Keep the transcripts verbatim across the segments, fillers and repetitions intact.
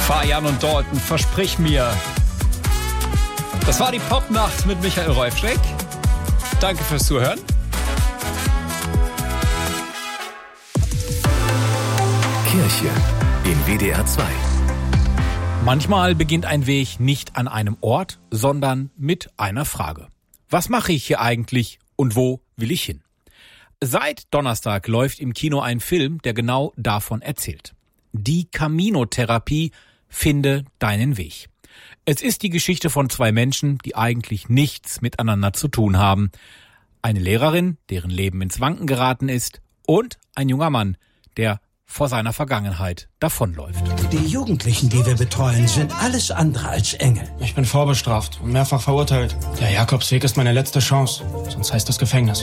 Fajan und Dalton, versprich mir. Das war die Popnacht mit Michael Reufschreck. Danke fürs Zuhören. Kirche in W D R zwei. Manchmal beginnt ein Weg nicht an einem Ort, sondern mit einer Frage. Was mache ich hier eigentlich und wo will ich hin? Seit Donnerstag läuft im Kino ein Film, der genau davon erzählt. Die Camino-Therapie, finde deinen Weg. Es ist die Geschichte von zwei Menschen, die eigentlich nichts miteinander zu tun haben. Eine Lehrerin, deren Leben ins Wanken geraten ist, und ein junger Mann, der vor seiner Vergangenheit davonläuft. Die Jugendlichen, die wir betreuen, sind alles andere als Engel. Ich bin vorbestraft und mehrfach verurteilt. Der Jakobsweg ist meine letzte Chance, sonst heißt das Gefängnis.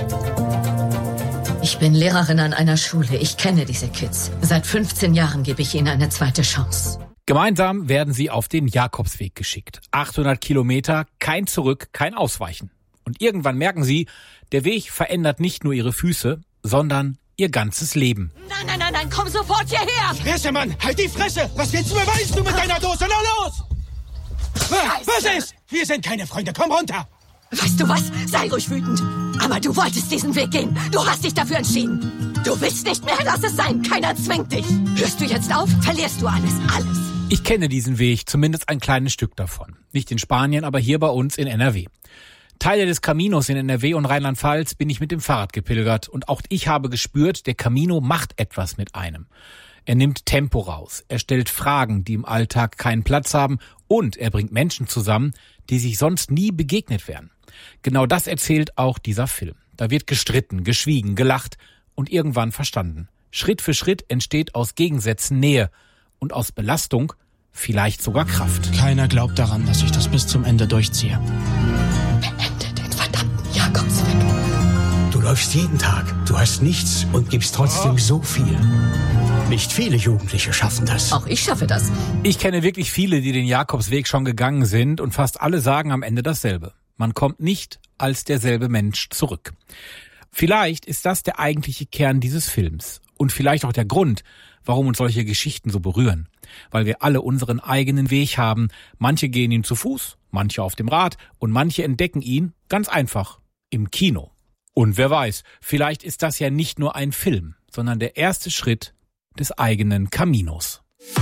Ich bin Lehrerin an einer Schule. Ich kenne diese Kids. Seit fünfzehn Jahren gebe ich ihnen eine zweite Chance. Gemeinsam werden sie auf den Jakobsweg geschickt. achthundert Kilometer, kein Zurück, kein Ausweichen. Und irgendwann merken sie, der Weg verändert nicht nur ihre Füße, sondern ihr ganzes Leben. Nein, nein, nein, nein, komm sofort hierher! Fresse, Mann! Halt die Fresse! Was willst du beweisen, du mit deiner Dose? Na los! Was, was ist? Wir sind keine Freunde, komm runter! Weißt du was? Sei ruhig wütend. Aber du wolltest diesen Weg gehen. Du hast dich dafür entschieden. Du willst nicht mehr, lass es sein. Keiner zwingt dich. Hörst du jetzt auf, verlierst du alles, alles. Ich kenne diesen Weg, zumindest ein kleines Stück davon. Nicht in Spanien, aber hier bei uns in N R W. Teile des Caminos in N R W und Rheinland-Pfalz bin ich mit dem Fahrrad gepilgert. Und auch ich habe gespürt, der Camino macht etwas mit einem. Er nimmt Tempo raus. Er stellt Fragen, die im Alltag keinen Platz haben. Und er bringt Menschen zusammen, die sich sonst nie begegnet wären. Genau das erzählt auch dieser Film. Da wird gestritten, geschwiegen, gelacht und irgendwann verstanden. Schritt für Schritt entsteht aus Gegensätzen Nähe und aus Belastung vielleicht sogar Kraft. Keiner glaubt daran, dass ich das bis zum Ende durchziehe. Beende den verdammten Jakobsweg. Du läufst jeden Tag, du hast nichts und gibst trotzdem so viel. Nicht viele Jugendliche schaffen das. Auch ich schaffe das. Ich kenne wirklich viele, die den Jakobsweg schon gegangen sind und fast alle sagen am Ende dasselbe. Man kommt nicht als derselbe Mensch zurück. Vielleicht ist das der eigentliche Kern dieses Films und vielleicht auch der Grund, warum uns solche Geschichten so berühren. Weil wir alle unseren eigenen Weg haben. Manche gehen ihn zu Fuß, manche auf dem Rad und manche entdecken ihn ganz einfach im Kino. Und wer weiß, vielleicht ist das ja nicht nur ein Film, sondern der erste Schritt des eigenen Caminos.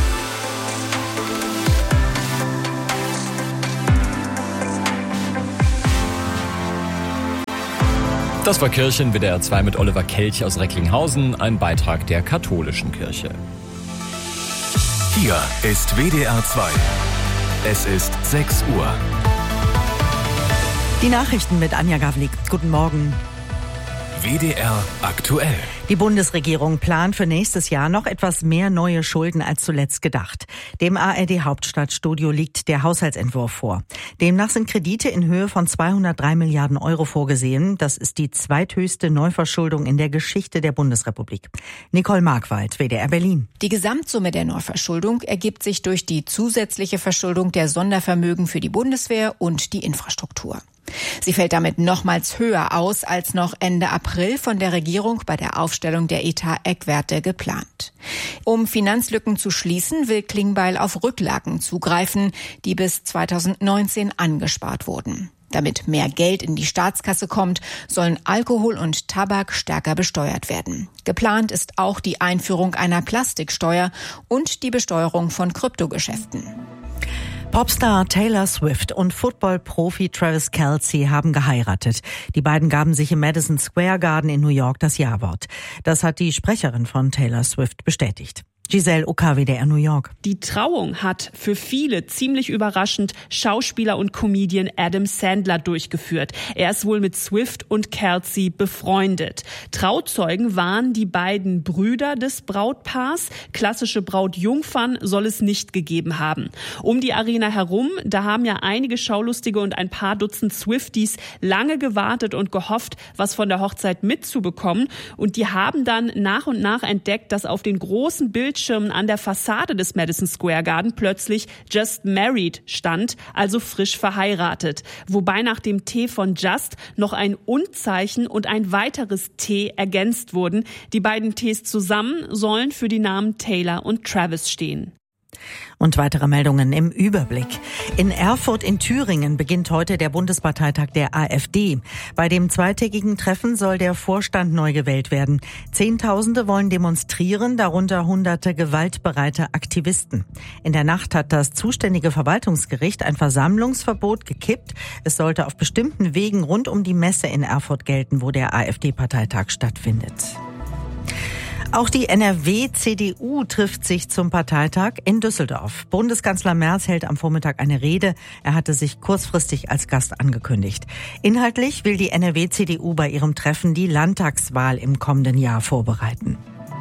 Das war Kirche in W D R zwei mit Oliver Kelch aus Recklinghausen, ein Beitrag der katholischen Kirche. Hier ist W D R zwei. Es ist sechs Uhr. Die Nachrichten mit Anja Gavlik. Guten Morgen. W D R aktuell. Die Bundesregierung plant für nächstes Jahr noch etwas mehr neue Schulden als zuletzt gedacht. Dem A R D-Hauptstadtstudio liegt der Haushaltsentwurf vor. Demnach sind Kredite in Höhe von zweihundertdrei Milliarden Euro vorgesehen. Das ist die zweithöchste Neuverschuldung in der Geschichte der Bundesrepublik. Nicole Markwald, W D R Berlin. Die Gesamtsumme der Neuverschuldung ergibt sich durch die zusätzliche Verschuldung der Sondervermögen für die Bundeswehr und die Infrastruktur. Sie fällt damit nochmals höher aus als noch Ende April von der Regierung bei der Aufstellung der Etat-Eckwerte geplant. Um Finanzlücken zu schließen, will Klingbeil auf Rücklagen zugreifen, die bis zweitausendneunzehn angespart wurden. Damit mehr Geld in die Staatskasse kommt, sollen Alkohol und Tabak stärker besteuert werden. Geplant ist auch die Einführung einer Plastiksteuer und die Besteuerung von Kryptogeschäften. Popstar Taylor Swift und Football-Profi Travis Kelce haben geheiratet. Die beiden gaben sich im Madison Square Garden in New York das Ja-Wort. Das hat die Sprecherin von Taylor Swift bestätigt. Giselle Ucker, W D R New York. Die Trauung hat für viele ziemlich überraschend Schauspieler und Comedian Adam Sandler durchgeführt. Er ist wohl mit Swift und Kelce befreundet. Trauzeugen waren die beiden Brüder des Brautpaars. Klassische Brautjungfern soll es nicht gegeben haben. Um die Arena herum, da haben ja einige Schaulustige und ein paar Dutzend Swifties lange gewartet und gehofft, was von der Hochzeit mitzubekommen. Und die haben dann nach und nach entdeckt, dass auf den großen Bildschirmen an der Fassade des Madison Square Garden plötzlich Just Married stand, also frisch verheiratet. Wobei nach dem T von Just noch ein Und-Zeichen und ein weiteres T ergänzt wurden. Die beiden Ts zusammen sollen für die Namen Taylor und Travis stehen. Und weitere Meldungen im Überblick. In Erfurt in Thüringen beginnt heute der Bundesparteitag der AfD. Bei dem zweitägigen Treffen soll der Vorstand neu gewählt werden. Zehntausende wollen demonstrieren, darunter hunderte gewaltbereite Aktivisten. In der Nacht hat das zuständige Verwaltungsgericht ein Versammlungsverbot gekippt. Es sollte auf bestimmten Wegen rund um die Messe in Erfurt gelten, wo der AfD-Parteitag stattfindet. Auch die N R W-C D U trifft sich zum Parteitag in Düsseldorf. Bundeskanzler Merz hält am Vormittag eine Rede. Er hatte sich kurzfristig als Gast angekündigt. Inhaltlich will die N R W-C D U bei ihrem Treffen die Landtagswahl im kommenden Jahr vorbereiten.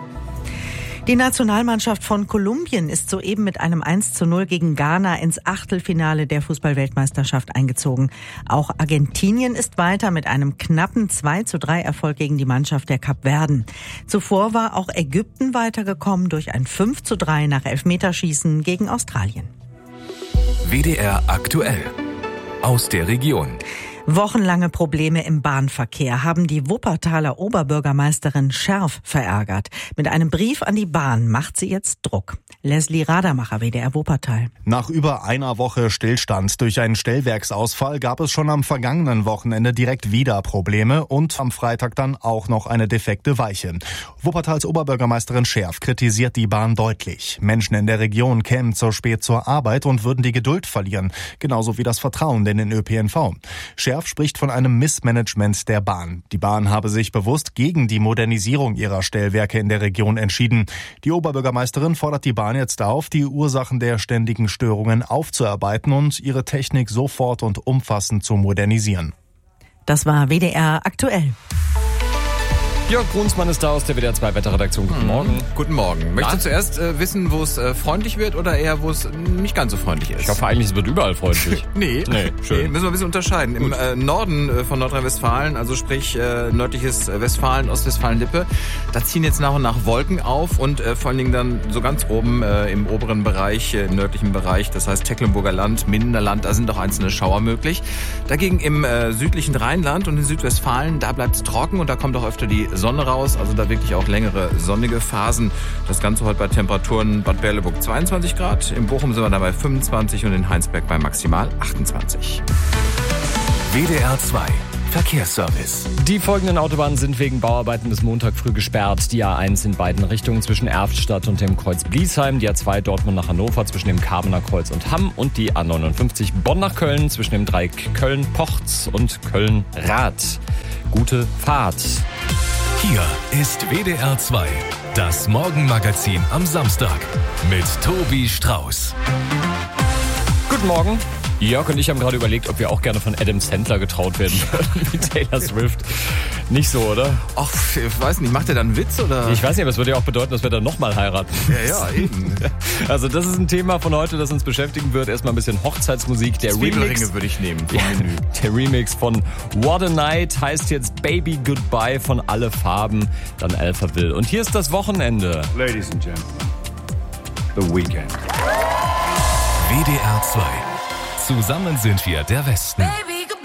Die Nationalmannschaft von Kolumbien ist soeben mit einem eins zu null gegen Ghana ins Achtelfinale der Fußball-Weltmeisterschaft eingezogen. Auch Argentinien ist weiter mit einem knappen zwei zu drei Erfolg gegen die Mannschaft der Kapverden. Zuvor war auch Ägypten weitergekommen durch ein fünf zu drei nach Elfmeterschießen gegen Australien. W D R aktuell aus der Region. Wochenlange Probleme im Bahnverkehr haben die Wuppertaler Oberbürgermeisterin Scherf verärgert. Mit einem Brief an die Bahn macht sie jetzt Druck. Leslie Radermacher, W D R Wuppertal. Nach über einer Woche Stillstand durch einen Stellwerksausfall gab es schon am vergangenen Wochenende direkt wieder Probleme und am Freitag dann auch noch eine defekte Weiche. Wuppertals Oberbürgermeisterin Scherf kritisiert die Bahn deutlich. Menschen in der Region kämen zu spät zur Arbeit und würden die Geduld verlieren, genauso wie das Vertrauen in den Ö P N V. Scherf spricht von einem Missmanagement der Bahn. Die Bahn habe sich bewusst gegen die Modernisierung ihrer Stellwerke in der Region entschieden. Die Oberbürgermeisterin fordert die Bahn jetzt auf, die Ursachen der ständigen Störungen aufzuarbeiten und ihre Technik sofort und umfassend zu modernisieren. Das war W D R aktuell. Jörg Brunsmann ist da aus der W D R zwei Wetterredaktion. Guten Morgen. Guten Morgen. Möchtest Na? du zuerst äh, wissen, wo es äh, freundlich wird oder eher, wo es nicht ganz so freundlich ist? Ich hoffe eigentlich, es wird überall freundlich. nee, nee, schön. Nee, müssen wir ein bisschen unterscheiden. Gut. Im äh, Norden äh, von Nordrhein-Westfalen, also sprich äh, nördliches Westfalen, Ostwestfalen-Lippe, da ziehen jetzt nach und nach Wolken auf und äh, vor allen Dingen dann so ganz oben äh, im oberen Bereich, äh, im nördlichen Bereich, das heißt Tecklenburger Land, Minderland, da sind auch einzelne Schauer möglich. Dagegen im äh, südlichen Rheinland und in Südwestfalen, da bleibt es trocken und da kommt auch öfter die Sonne raus, also da wirklich auch längere sonnige Phasen. Das Ganze heute bei Temperaturen Bad Berleburg zweiundzwanzig Grad, in Bochum sind wir dabei fünfundzwanzig und in Heinsberg bei maximal achtundzwanzig. W D R zwei Verkehrsservice. Die folgenden Autobahnen sind wegen Bauarbeiten bis Montag früh gesperrt. Die A eins in beiden Richtungen zwischen Erftstadt und dem Kreuz Bliesheim, die A zwei Dortmund nach Hannover zwischen dem Karbener Kreuz und Hamm und die A neunundfünfzig Bonn nach Köln zwischen dem Dreieck Köln-Pochtz und Köln-Rath. Gute Fahrt. Hier ist W D R zwei, das Morgenmagazin am Samstag mit Tobi Strauß. Guten Morgen. Jörg und ich haben gerade überlegt, ob wir auch gerne von Adam Sandler getraut werden würden, wie Taylor Swift. Nicht so, oder? Ach, ich weiß nicht, macht er dann einen Witz, oder? Ich weiß nicht, aber es würde ja auch bedeuten, dass wir dann nochmal heiraten. Ja, ja, eben. Also das ist ein Thema von heute, das uns beschäftigen wird. Erstmal ein bisschen Hochzeitsmusik. Der Remix würde ich nehmen vom ja, Menü. Der Remix von What a Night heißt jetzt Baby Goodbye von Alle Farben, dann Alphaville. Und hier ist das Wochenende. Ladies and Gentlemen, the weekend. W D R zwei. Zusammen sind wir der Westen. Baby.